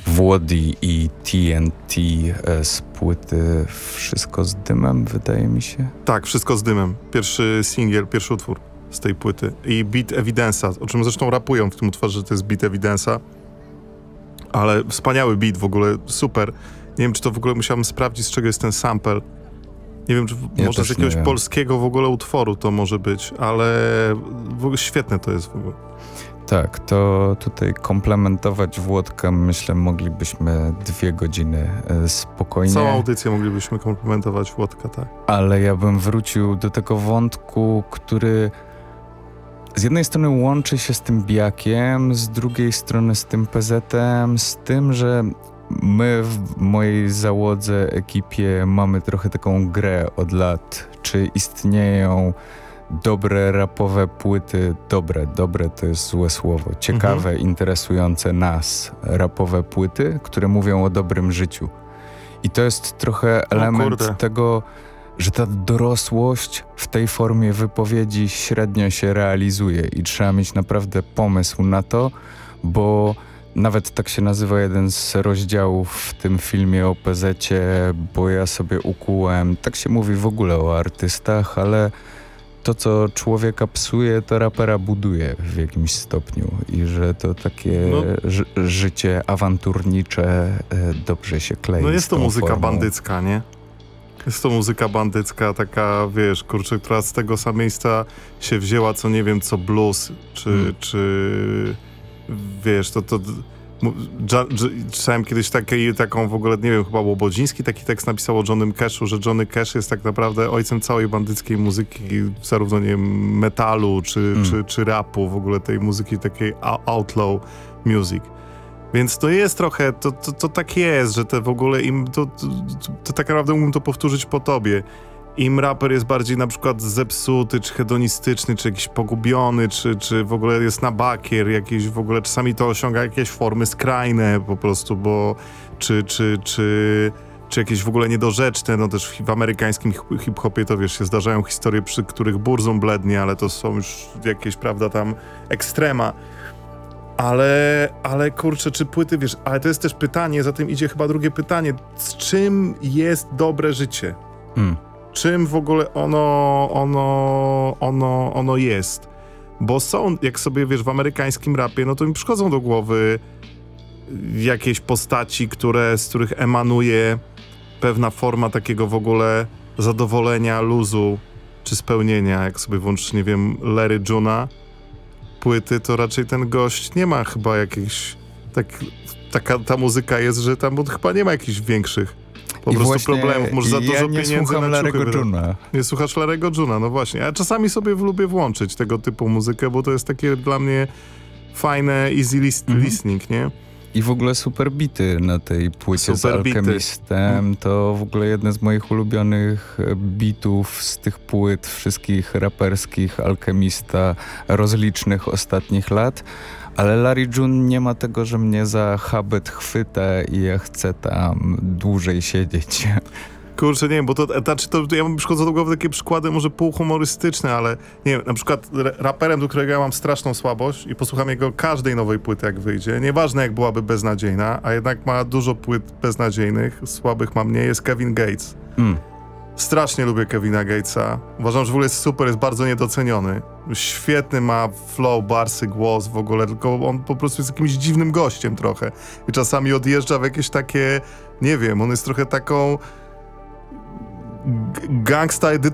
Włody i TNT z płyty Wszystko z dymem, wydaje mi się. Tak, Wszystko z dymem. Pierwszy singiel, pierwszy utwór z tej płyty. I Beat Evidence'a, o czym zresztą rapują w tym utworze, że to jest Beat Evidence'a. Ale wspaniały beat w ogóle, super. Nie wiem, czy to w ogóle musiałem sprawdzić, z czego jest ten sample. Nie wiem, czy może z jakiegoś polskiego w ogóle utworu to może być, ale w ogóle świetne to jest w ogóle. Tak, to tutaj komplementować Włodka, myślę, moglibyśmy 2 godziny spokojnie. Całą audycję moglibyśmy komplementować Włodka, tak. Ale ja bym wrócił do tego wątku, który z jednej strony łączy się z tym bijakiem, z drugiej strony z tym PZ-em, z tym, że my w mojej załodze, ekipie mamy trochę taką grę od lat, czy istnieją dobre rapowe płyty, dobre to jest złe słowo, ciekawe, interesujące nas rapowe płyty, które mówią o dobrym życiu. I to jest trochę element tego, że ta dorosłość w tej formie wypowiedzi średnio się realizuje i trzeba mieć naprawdę pomysł na to, bo nawet tak się nazywa jeden z rozdziałów w tym filmie o PZ-cie, bo ja sobie ukułem, tak się mówi w ogóle o artystach, ale to, co człowieka psuje, to rapera buduje w jakimś stopniu i że to takie życie awanturnicze dobrze się klei. No jest to muzyka formą. bandycka, nie? Jest to muzyka bandycka, taka, wiesz, kurczę, która z tego samego miejsca się wzięła, co nie wiem, co blues, czy wiesz, czytałem kiedyś taką w ogóle, nie wiem, chyba Łobodziński taki tekst napisał o Johnnym Cashu, że Johnny Cash jest tak naprawdę ojcem całej bandyckiej muzyki, zarówno, nie wiem, metalu, czy rapu, w ogóle tej muzyki takiej outlaw music. Więc to jest trochę, to tak jest, że te w ogóle to tak naprawdę mógłbym to powtórzyć po tobie. Im raper jest bardziej na przykład zepsuty, czy hedonistyczny, czy jakiś pogubiony, czy w ogóle jest na bakier, jakieś w ogóle czasami to osiąga jakieś formy skrajne po prostu, bo czy jakieś w ogóle niedorzeczne, no też w amerykańskim hip-hopie to wiesz, się zdarzają historie, przy których burzą blednie, ale to są już jakieś, prawda, tam ekstrema. Ale kurczę, czy płyty, wiesz, ale to jest też pytanie, za tym idzie chyba drugie pytanie, z czym jest dobre życie? Czym w ogóle ono jest? Bo są, jak sobie, wiesz, w amerykańskim rapie, no to mi przychodzą do głowy jakieś postaci, z których emanuje pewna forma takiego w ogóle zadowolenia, luzu czy spełnienia. Jak sobie włączysz, nie wiem, Larry Juna płyty, to raczej ten gość nie ma chyba jakichś... Ta muzyka jest, że tam chyba nie ma jakichś większych po prostu problemów. Może za dużo pieniędzy na Larry'ego Juna. Nie słuchasz Larry'ego Juna, no właśnie. Ja czasami sobie lubię włączyć tego typu muzykę, bo to jest takie dla mnie fajne, easy listening, nie? I w ogóle super bity na tej płycie z Alchemistem. To w ogóle jedne z moich ulubionych bitów z tych płyt wszystkich raperskich Alchemista rozlicznych ostatnich lat. Ale Larry June nie ma tego, że mnie za habet chwyta i ja chcę tam dłużej siedzieć. Kurczę, nie wiem, bo to ja mam przychodzą do głowy takie przykłady może półhumorystyczne, ale nie wiem, na przykład raperem, do którego ja mam straszną słabość i posłucham jego każdej nowej płyty, jak wyjdzie, nieważne jak byłaby beznadziejna, a jednak ma dużo płyt beznadziejnych, słabych ma mniej, jest Kevin Gates. Strasznie lubię Kevina Gatesa. Uważam, że w ogóle jest super, jest bardzo niedoceniony. Świetny ma flow, barsy, głos w ogóle, tylko on po prostu jest jakimś dziwnym gościem trochę. I czasami odjeżdża w jakieś takie, nie wiem, on jest trochę taką gangsta